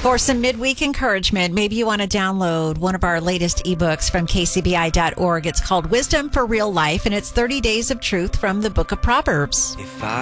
For some midweek encouragement, maybe you want to download one of our latest ebooks from kcbi.org. It's called Wisdom for Real Life, and it's 30 Days of Truth from the Book of Proverbs.